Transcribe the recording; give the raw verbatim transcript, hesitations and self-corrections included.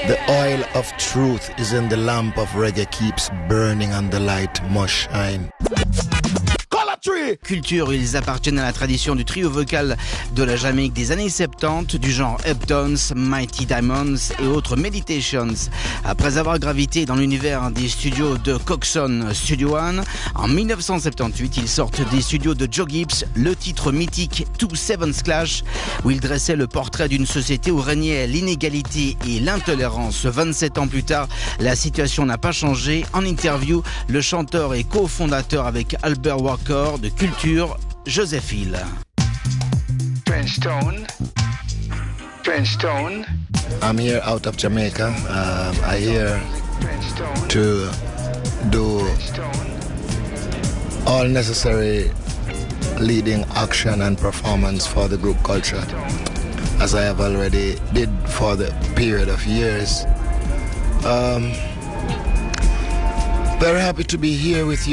The oil of truth is in the lamp of reggae keeps burning and the light must shine. Culture, ils appartiennent à la tradition du trio vocal de la Jamaïque des années soixante-dix, du genre Uptowns, Mighty Diamonds et autres Meditations. Après avoir gravité dans l'univers des studios de Coxon Studio One, en mille neuf cent soixante-dix-huit, ils sortent des studios de Joe Gibbs, le titre mythique Two Sevens Clash, où ils dressaient le portrait d'une société où régnait l'inégalité et l'intolérance. vingt-sept ans plus tard, la situation n'a pas changé. En interview, le chanteur et cofondateur avec Albert Walker de Culture, Joseph Hill. French Town. French Town. I'm here out of Jamaica. Um, I'm here to do all necessary leading action and performance for the group Culture, as I have already did for the period of years. Um, very happy to be here with you.